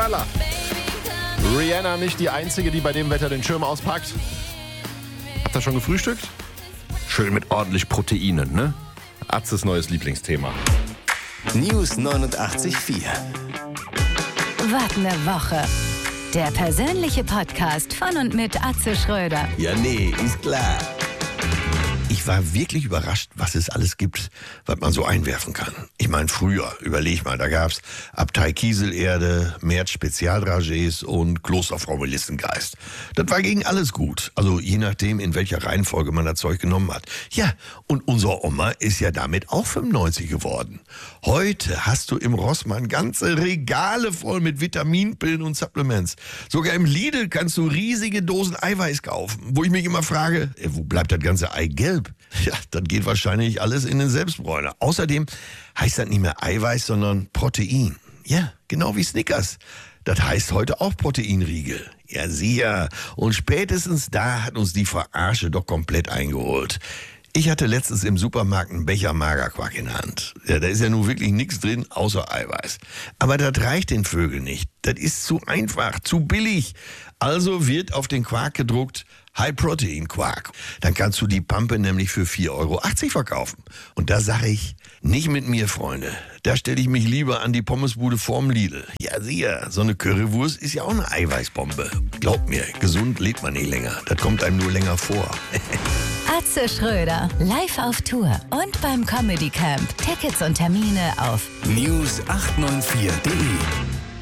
Knaller. Rihanna nicht die Einzige, die bei dem Wetter den Schirm auspackt. Habt ihr schon gefrühstückt? Schön mit ordentlich Proteinen, ne? Atzes neues Lieblingsthema. News 89.4. Was ne Woche. Der persönliche Podcast von und mit Atze Schröder. Ja, nee, ist klar. Ich war wirklich überrascht, was es alles gibt, was man so einwerfen kann. Ich meine, früher, überleg mal, da gab's Abtei Kieselerde, Merz Spezialdragés und Klosterfrau Melissengeist. Das war gegen alles gut. Also je nachdem, in welcher Reihenfolge man das Zeug genommen hat. Ja, und unser Oma ist ja damit auch 95 geworden. Heute hast du im Rossmann ganze Regale voll mit Vitaminpillen und Supplements. Sogar im Lidl kannst du riesige Dosen Eiweiß kaufen. Wo ich mich immer frage, wo bleibt das ganze Eigelb? Ja, das geht wahrscheinlich alles in den Selbstbräuner. Außerdem heißt das nicht mehr Eiweiß, sondern Protein. Ja, genau wie Snickers. Das heißt heute auch Proteinriegel. Ja, sicher. Und spätestens da hat uns die Verarsche doch komplett eingeholt. Ich hatte letztens im Supermarkt einen Becher Magerquark in der Hand. Ja, da ist ja nun wirklich nichts drin, außer Eiweiß. Aber das reicht den Vögeln nicht. Das ist zu einfach, zu billig. Also wird auf den Quark gedruckt High-Protein-Quark. Dann kannst du die Pampe nämlich für 4,80 Euro verkaufen. Und da sage ich, nicht mit mir, Freunde. Da stelle ich mich lieber an die Pommesbude vorm Lidl. Ja, sicher, so eine Currywurst ist ja auch eine Eiweißbombe. Glaubt mir, gesund lebt man nicht länger. Das kommt einem nur länger vor. Atze Schröder, live auf Tour und beim Comedy Camp. Tickets und Termine auf News894.de